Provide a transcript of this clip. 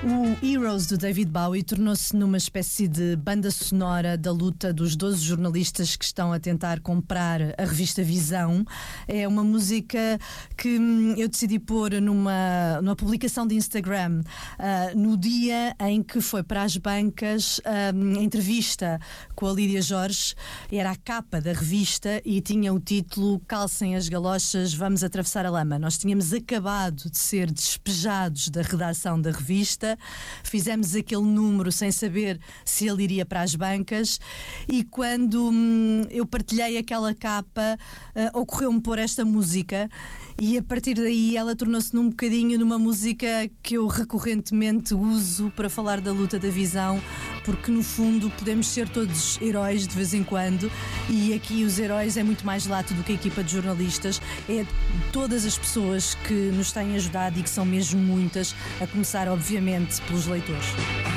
O Heroes do David Bowie tornou-se numa espécie de banda sonora da luta dos 12 jornalistas que estão a tentar comprar a revista Visão. É uma música que eu decidi pôr numa publicação de Instagram no dia em que foi para as bancas a entrevista com a Lídia Jorge. Era a capa da revista e tinha o título "Calcem as galochas, vamos atravessar a lama". Nós tínhamos acabado de ser despejados da redação da revista. Fizemos aquele número sem saber se ele iria para as bancas e quando eu partilhei aquela capa, ocorreu-me pôr esta música e a partir daí ela tornou-se num bocadinho numa música que eu recorrentemente uso para falar da luta da visão, porque no fundo podemos ser todos heróis de vez em quando e aqui os heróis é muito mais lato do que a equipa de jornalistas, é todas as pessoas que nos têm ajudado e que são mesmo muitas, a começar obviamente pelos leitores.